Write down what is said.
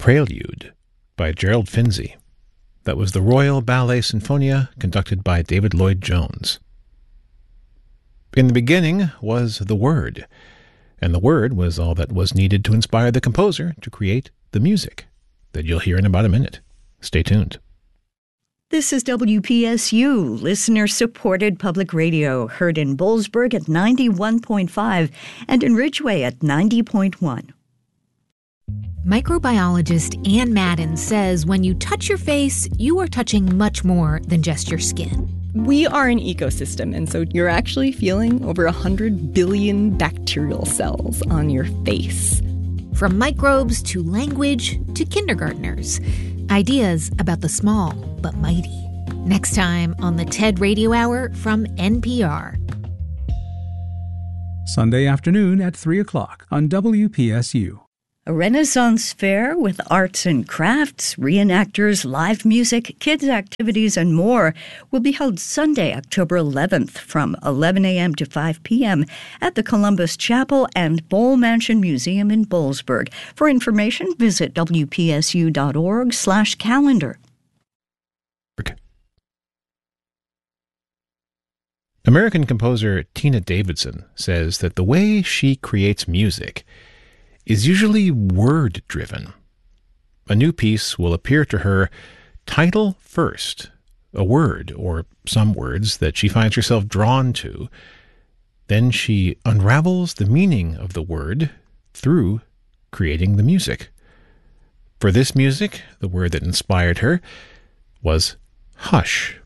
Prelude by Gerald Finzi. That was the Royal Ballet Sinfonia, conducted by David Lloyd-Jones. In the beginning was the Word, and the Word was all that was needed to inspire the composer to create the music that you'll hear in about a minute. Stay tuned. This is WPSU, listener-supported public radio, heard in Boalsburg at 91.5 and in Ridgeway at 90.1. Microbiologist Ann Madden says when you touch your face, you are touching much more than just your skin. We are an ecosystem, and so you're actually feeling over 100 billion bacterial cells on your face. From microbes to language to kindergartners. Ideas about the small but mighty. Next time on the TED Radio Hour from NPR. Sunday afternoon at 3 o'clock on WPSU. A Renaissance fair with arts and crafts, reenactors, live music, kids' activities, and more will be held Sunday, October 11th from 11 a.m. to 5 p.m. at the Columbus Chapel and Bowl Mansion Museum in Boalsburg. For information, visit wpsu.org/calendar. American composer Tina Davidson says that the way she creates music is usually word-driven. A new piece will appear to her title first, a word or some words that she finds herself drawn to. Then she unravels the meaning of the word through creating the music. For this music, the word that inspired her was hush.